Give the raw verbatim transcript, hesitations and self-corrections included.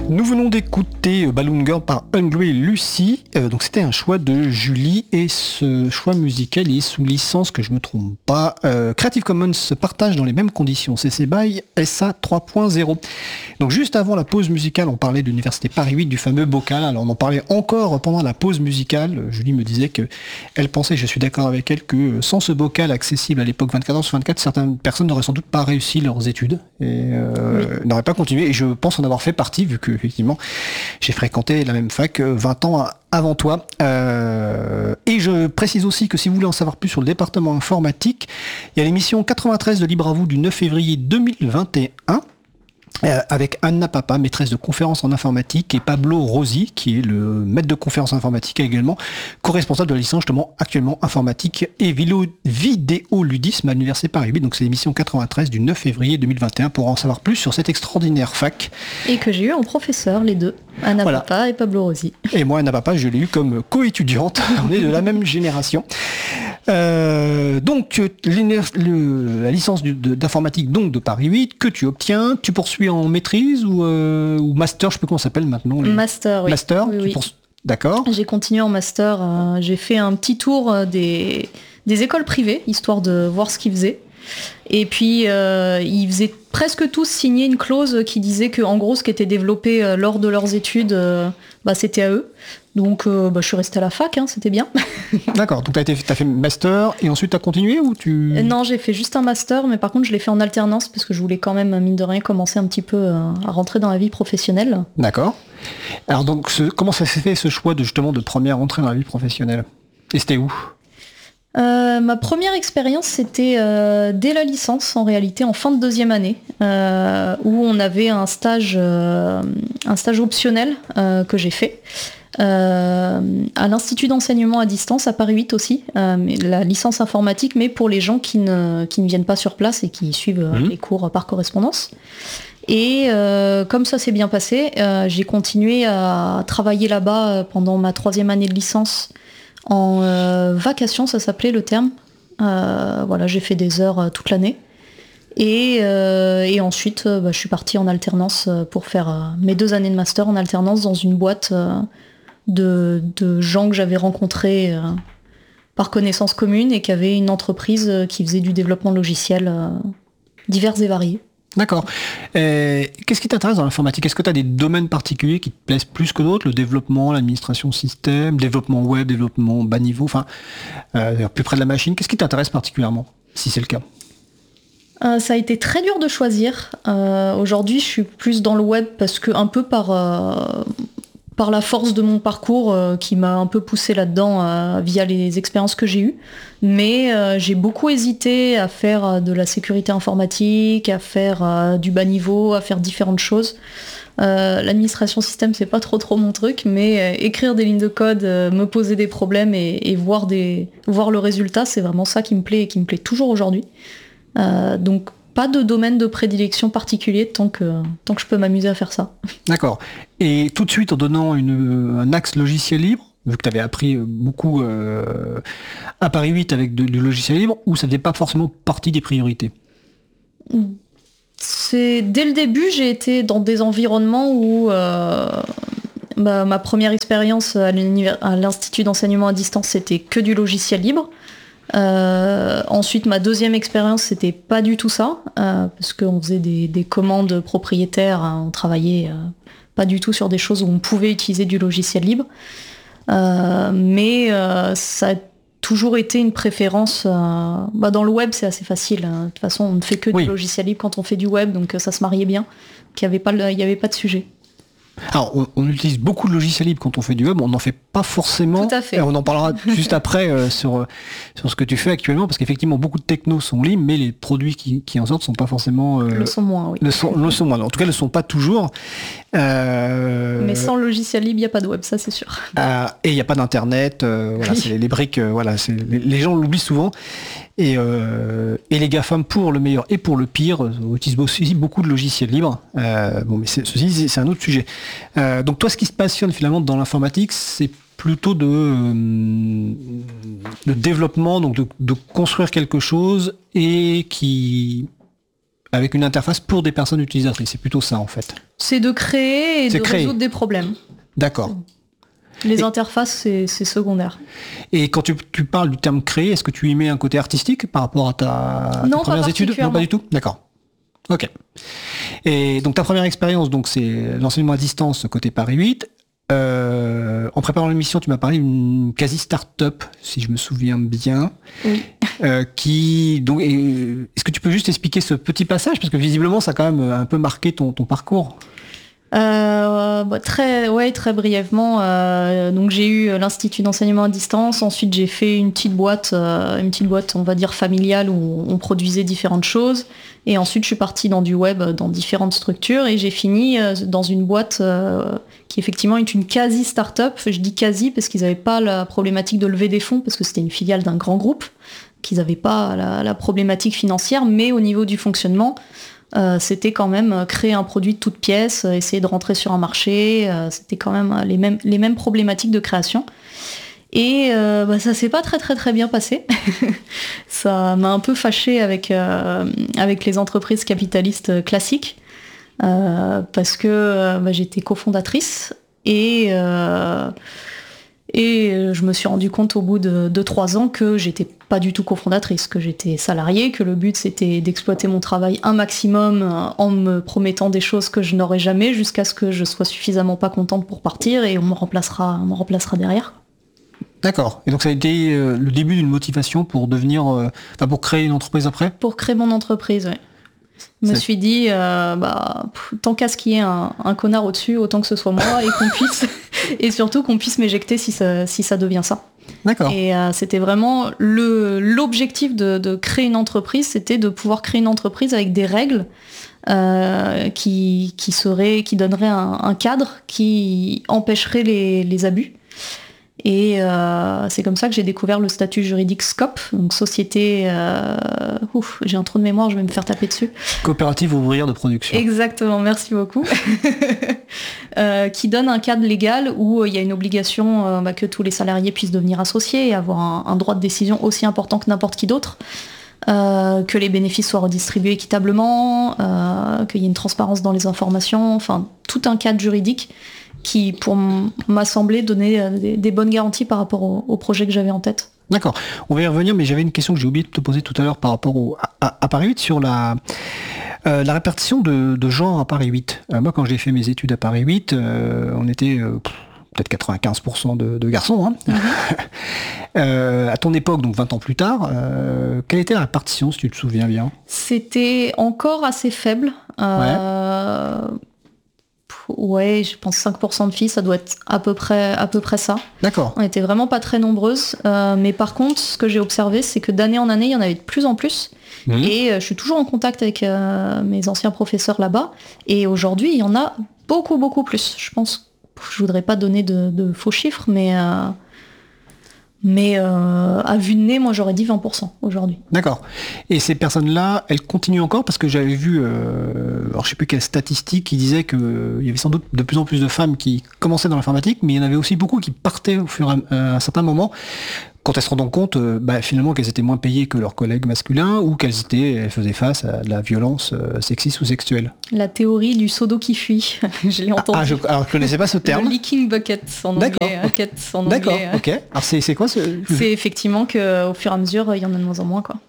Nous venons d'écouter Balloon Girl par Hungry Lucy, euh, donc c'était un choix de Julie et ce choix musical il est sous licence, que je me trompe pas, euh, Creative Commons se partage dans les mêmes conditions, C C BY S A trois point zéro. Donc juste avant la pause musicale, on parlait de l'université Paris huit, du fameux bocal, alors on en parlait encore pendant la pause musicale. Julie me disait que elle pensait, je suis d'accord avec elle, que sans ce bocal accessible à l'époque vingt-quatre heures sur vingt-quatre, certaines personnes n'auraient sans doute pas réussi leurs études et euh, oui. n'auraient pas continué, et je pense en avoir fait partie, vu que effectivement j'ai fréquenté la même fac vingt ans avant toi. Euh, et je précise aussi que si vous voulez en savoir plus sur le département informatique, il y a l'émission quatre-vingt-treize de Libre à vous du neuf février deux mille vingt et un, Euh, avec Anna Papa, maîtresse de conférences en informatique, et Pablo Rosi, qui est le maître de conférences informatique également, co-responsable de la licence justement actuellement informatique et vidéoludisme à l'université Paris huit. Donc c'est l'émission quatre-vingt-treize du neuf février deux mille vingt et un pour en savoir plus sur cette extraordinaire fac. Et que j'ai eu en professeur, les deux, Anna voilà. Papa et Pablo Rosi. Et moi, Anna Papa, je l'ai eu comme co-étudiante. On est de la même génération. Euh, donc le, la licence du, de, d'informatique donc de Paris huit que tu obtiens, tu poursuis en maîtrise ou, euh, ou master, je sais plus comment ça s'appelle maintenant. Les... Master, oui. Master, oui, tu oui. Poursu... D'accord. J'ai continué en master, euh, j'ai fait un petit tour des, des écoles privées, histoire de voir ce qu'ils faisaient. Et puis euh, ils faisaient presque tous signer une clause qui disait que en gros ce qui était développé euh, lors de leurs études, euh, bah, c'était à eux. Donc euh, bah, je suis restée à la fac, hein, c'était bien. D'accord, donc tu as fait master et ensuite tu as continué ou tu... euh, Non, j'ai fait juste un master, mais par contre je l'ai fait en alternance parce que je voulais quand même, mine de rien, commencer un petit peu euh, à rentrer dans la vie professionnelle. D'accord. Alors donc ce, comment ça s'est fait ce choix de justement de première entrée dans la vie professionnelle? Et c'était où? Euh, ma première expérience, c'était euh, dès la licence, en réalité, en fin de deuxième année, euh, où on avait un stage, euh, un stage optionnel euh, que j'ai fait euh, à l'Institut d'enseignement à distance à Paris huit aussi, euh, mais la licence informatique, mais pour les gens qui ne, qui ne viennent pas sur place et qui suivent euh, mmh. les cours par correspondance. Et euh, comme ça s'est bien passé, euh, j'ai continué à travailler là-bas pendant ma troisième année de licence. En euh, vacation, ça s'appelait le terme. Euh, voilà, j'ai fait des heures euh, toute l'année. Et, euh, et ensuite, euh, bah, je suis partie en alternance euh, pour faire euh, mes deux années de master en alternance dans une boîte euh, de, de gens que j'avais rencontrés euh, par connaissance commune et qui avaient une entreprise euh, qui faisait du développement logiciel euh, divers et variés. D'accord. Et qu'est-ce qui t'intéresse dans l'informatique? Est-ce que tu as des domaines particuliers qui te plaisent plus que d'autres? Le développement, l'administration système, développement web, développement bas niveau, enfin, euh, plus près de la machine. Qu'est-ce qui t'intéresse particulièrement, si c'est le cas? euh, Ça a été très dur de choisir. Euh, aujourd'hui, je suis plus dans le web parce que un peu par... Euh, par la force de mon parcours euh, qui m'a un peu poussé là-dedans euh, via les expériences que j'ai eues. Mais euh, j'ai beaucoup hésité à faire euh, de la sécurité informatique, à faire euh, du bas niveau, à faire différentes choses. Euh, l'administration système, c'est pas trop trop mon truc, mais euh, écrire des lignes de code, euh, me poser des problèmes et, et voir, des, voir le résultat, c'est vraiment ça qui me plaît et qui me plaît toujours aujourd'hui. Euh, donc pas de domaine de prédilection particulier tant que, tant que je peux m'amuser à faire ça. D'accord. Et tout de suite, en donnant une, un axe logiciel libre, vu que tu avais appris beaucoup euh, à Paris huit avec de, du logiciel libre, ou ça faisait pas forcément partie des priorités? C'est, dès le début, j'ai été dans des environnements où euh, bah, ma première expérience à, à l'Institut d'enseignement à distance, c'était que du logiciel libre. Euh, ensuite, ma deuxième expérience, c'était pas du tout ça, euh, parce qu'on faisait des, des commandes propriétaires, hein, on travaillait euh, pas du tout sur des choses où on pouvait utiliser du logiciel libre. Euh, mais euh, ça a toujours été une préférence. Euh, bah dans le web, c'est assez facile. Hein. De toute façon, on ne fait que oui. du logiciel libre quand on fait du web, donc ça se mariait bien, qu'il n'y avait pas, il n'y avait pas de sujet. Alors, on, on utilise beaucoup de logiciels libres quand on fait du web, on n'en fait pas forcément. Tout à fait. Et on en parlera juste après euh, sur, sur ce que tu fais actuellement, parce qu'effectivement, beaucoup de technos sont libres, mais les produits qui, qui en sortent sont pas forcément... Euh, le sont moins, oui. Le sont, le sont moins. En tout cas, ne le sont pas toujours. Euh... Mais sans logiciel libre, il n'y a pas de web, ça c'est sûr. Euh, et il n'y a pas d'internet, euh, voilà, c'est les, les briques, euh, voilà, c'est, les, les gens l'oublient souvent. Et, euh, et les GAFAM, pour le meilleur et pour le pire, euh, utilisent aussi beaucoup de logiciels libres. Euh, bon, mais c'est, ceci, c'est un autre sujet. Euh, donc toi, ce qui se passionne finalement dans l'informatique, c'est plutôt de, euh, de développement, donc de, de construire quelque chose et qui avec une interface pour des personnes utilisatrices. C'est plutôt ça en fait. C'est de créer et C'est de créer. résoudre des problèmes. D'accord. Les Et- interfaces, c'est, c'est secondaire. Et quand tu, tu parles du terme créer, est-ce que tu y mets un côté artistique par rapport à ta à tes Non, pas premières études? Non, pas du tout. D'accord. Ok. Et donc ta première expérience, donc c'est l'enseignement à distance côté Paris huit. Euh, en préparant l'émission, tu m'as parlé d'une quasi start-up, si je me souviens bien. Oui. Euh, qui donc et- est-ce que tu peux juste expliquer ce petit passage parce que visiblement ça a quand même un peu marqué ton, ton parcours. Euh, bah, très, ouais, très brièvement. euh, donc j'ai eu l'institut d'enseignement à distance. Ensuite j'ai fait une petite boîte, euh, une petite boîte, on va dire familiale où on produisait différentes choses. Et ensuite je suis partie dans du web, dans différentes structures, et j'ai fini euh, dans une boîte euh, qui effectivement est une quasi start-up. Je dis quasi parce qu'ils n'avaient pas la problématique de lever des fonds parce que c'était une filiale d'un grand groupe, qu'ils n'avaient pas la, la problématique financière, mais au niveau du fonctionnement. Euh, c'était quand même créer un produit de toutes pièces, euh, essayer de rentrer sur un marché, euh, c'était quand même les mêmes, les mêmes problématiques de création. Et euh, bah, ça s'est pas très très très bien passé. Ça m'a un peu fâchée avec, euh, avec les entreprises capitalistes classiques, euh, parce que euh, bah, j'étais cofondatrice et... Euh, Et je me suis rendu compte au bout de deux trois ans que j'étais pas du tout cofondatrice, que j'étais salariée, que le but c'était d'exploiter mon travail un maximum en me promettant des choses que je n'aurais jamais jusqu'à ce que je sois suffisamment pas contente pour partir et on me remplacera, on me remplacera derrière. D'accord. Et donc ça a été euh, le début d'une motivation pour devenir, euh, enfin pour créer une entreprise après. Pour créer mon entreprise, oui. Je me C'est- suis dit, euh, bah, pff, tant qu'à ce qu'il y ait un, un connard au-dessus, autant que ce soit moi et qu'on puisse, et surtout qu'on puisse m'éjecter si ça, si ça devient ça. D'accord. Et euh, c'était vraiment le, l'objectif de, de créer une entreprise, c'était de pouvoir créer une entreprise avec des règles euh, qui, qui, seraient, qui donneraient un, un cadre qui empêcherait les, les abus. Et euh, c'est comme ça que j'ai découvert le statut juridique S C O P, donc société... Euh, ouf, j'ai un trou de mémoire, je vais me faire taper dessus. Coopérative ouvrière de production. Exactement, merci beaucoup. euh, qui donne un cadre légal où il y a une obligation euh, bah, que tous les salariés puissent devenir associés et avoir un, un droit de décision aussi important que n'importe qui d'autre. Euh, que les bénéfices soient redistribués équitablement, euh, qu'il y ait une transparence dans les informations, enfin tout un cadre juridique qui, pour m- m'a semblé, donner euh, des, des bonnes garanties par rapport au, au projet que j'avais en tête. D'accord. On va y revenir, mais j'avais une question que j'ai oublié de te poser tout à l'heure par rapport au, à, à Paris huit sur la, euh, la répartition de, de genre à Paris huit. Euh, moi, quand j'ai fait mes études à Paris huit, euh, on était euh, pff, peut-être quatre-vingt-quinze pour cent de, de garçons. Hein. Mm-hmm. euh, à ton époque, donc vingt ans plus tard, euh, quelle était la répartition, si tu te souviens bien? C'était encore assez faible. Euh, Ouais, je pense cinq pour cent de filles, ça doit être à peu près, à peu près ça. D'accord. On était vraiment pas très nombreuses. Euh, mais par contre, ce que j'ai observé, c'est que d'année en année, il y en avait de plus en plus. Mmh. Et euh, je suis toujours en contact avec euh, mes anciens professeurs là-bas. Et aujourd'hui, il y en a beaucoup, beaucoup plus. Je pense, je voudrais pas donner de, de faux chiffres, mais, euh, mais euh, à vue de nez, moi j'aurais dit vingt pour cent aujourd'hui. D'accord. Et ces personnes-là, elles continuent encore parce que j'avais vu, euh, alors je sais plus quelle statistique qui disait qu'il euh, y avait sans doute de plus en plus de femmes qui commençaient dans l'informatique, mais il y en avait aussi beaucoup qui partaient au fur et à, à un certain moment quand elles se rendaient compte euh, bah, finalement qu'elles étaient moins payées que leurs collègues masculins ou qu'elles étaient, elles faisaient face à de la violence euh, sexiste ou sexuelle. La théorie du seau d'eau qui fuit, je l'ai entendu. Ah, je, alors je connaissais pas ce terme. Le leaking bucket en anglais. D'accord, ok. Bucket en D'accord, anglais. ok. Alors c'est, c'est quoi ce... C'est effectivement qu'au fur et à mesure, il y en a de moins en moins, quoi.